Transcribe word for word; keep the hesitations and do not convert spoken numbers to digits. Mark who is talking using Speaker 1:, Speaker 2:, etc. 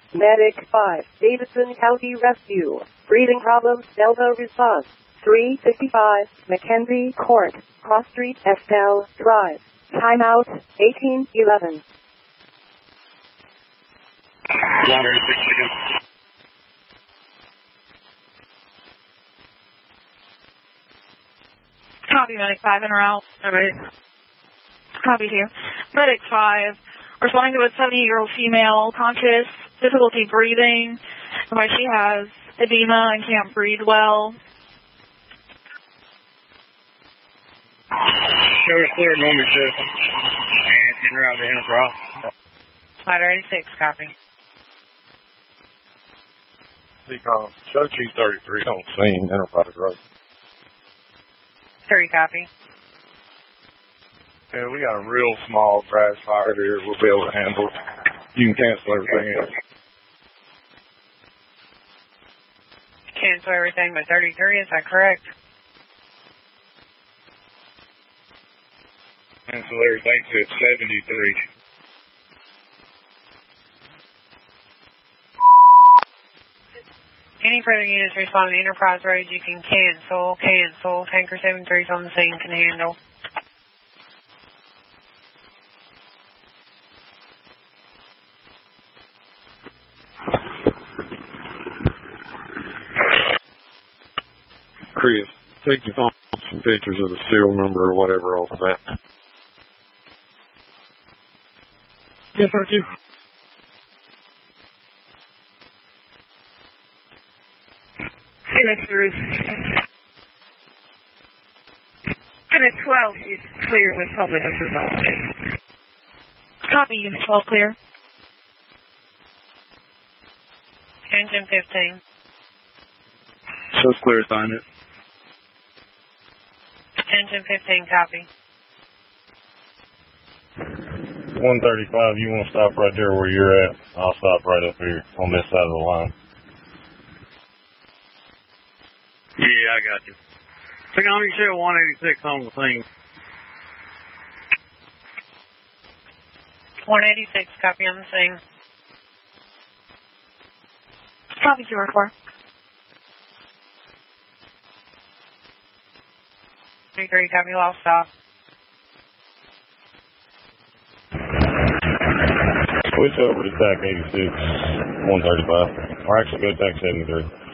Speaker 1: Medic five, Davidson County Rescue. Breathing problems, Delta response. three fifty-five, Mackenzie Court, Cross Street, Estelle Drive. Timeout, eighteen eleven.
Speaker 2: Copy, Medic five, in route. Alright. Copy here. Medic five, responding to a seventy-year-old female, conscious, difficulty breathing, why she has edema and can't breathe well.
Speaker 3: Show us clear normal system and en route to Enterprise.
Speaker 2: Ladder eighty-six, copy.
Speaker 4: Decom, show G thirty-three on scene, Enterprise Road.
Speaker 2: three, copy.
Speaker 4: Yeah, we got a real small grass fire here we'll be able to handle. You can cancel everything else.
Speaker 2: Cancel everything but thirty-three, is that correct?
Speaker 3: Cancel everything to seventy-three.
Speaker 2: Any further units responding to Enterprise Road, you can cancel, cancel. Tanker seventy-three is on the scene, can handle.
Speaker 4: Chris, take your phone some pictures of the serial number or whatever off of that. Yes, sir, too.
Speaker 2: Unit three. Unit twelve is clear with public resolve. Copy, Unit twelve clear. Engine fifteen.
Speaker 3: Shows clear assignment.
Speaker 2: Engine fifteen, copy.
Speaker 4: one thirty-five, you want to stop right there where you're at. I'll stop right up here on this side of the line.
Speaker 3: Yeah, I got you. Technology show one eighty-six on the scene.
Speaker 2: one eighty-six, copy on the scene. Copy, two or four. three, copy, lost stop.
Speaker 4: Switch over to T A C eighty-six, one thirty-five. Or actually go to T A C seventy-three.